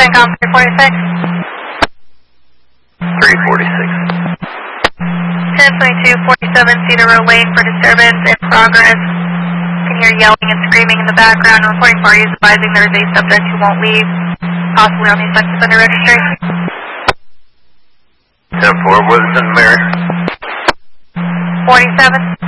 CENTCOM 346. 346. 1022-47 Cedar Road Lane for disturbance in progress. You can hear yelling and screaming in the background. Reporting parties advising there is a subject who won't leave, possibly on the sex offender registry. 10-4, what is in the mirror? 47.